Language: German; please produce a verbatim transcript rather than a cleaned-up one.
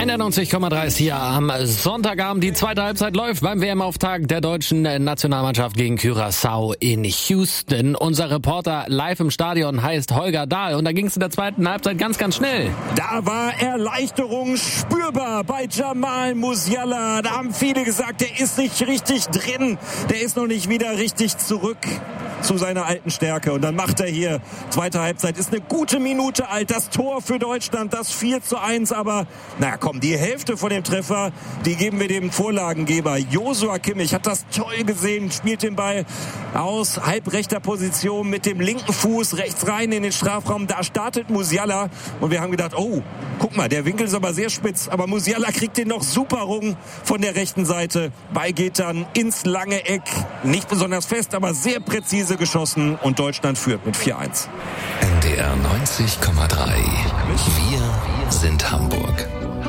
einundneunzig Komma drei ist hier am Sonntagabend. Die zweite Halbzeit läuft beim W M-Auftakt der deutschen Nationalmannschaft gegen Curaçao in Houston. Unser Reporter live im Stadion heißt Holger Dahl und da ging es in der zweiten Halbzeit ganz, ganz schnell. Da war Erleichterung spürbar bei Jamal Musiala. Da haben viele gesagt, der ist nicht richtig drin. Der ist noch nicht wieder richtig zurück zu seiner alten Stärke. Und dann macht er hier zweite Halbzeit. Ist eine gute Minute alt. Das Tor für Deutschland, das vier zu eins. Aber na komm, die Hälfte von dem Treffer, die geben wir dem Vorlagengeber. Joshua Kimmich hat das toll gesehen, spielt den Ball aus halbrechter Position mit dem linken Fuß rechts rein in den Strafraum. Da startet Musiala und wir haben gedacht, oh, guck mal, der Winkel ist aber sehr spitz. Aber Musiala kriegt den noch super rum von der rechten Seite. Ball geht dann ins lange Eck. Nicht besonders fest, aber sehr präzise geschossen und Deutschland führt mit vier eins. N D R neunzig Komma drei. Wir sind Hamburg.